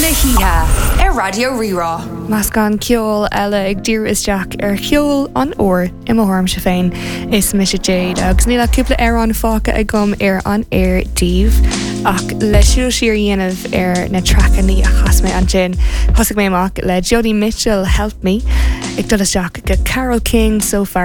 Híthe ar Radio Rirá. Mas gan ceol eile ag dtír isteach ar cheol an óir I mo tharm se féin is mis sé Jade agus níl cúpla ar an fáca ag gom ar an air díomh ach leisiú siar dhéanamh ar na trachaní a chasmé an sin thosig mé amach le Jody Mitchell Help Me ag dul isteach go Carole King So Far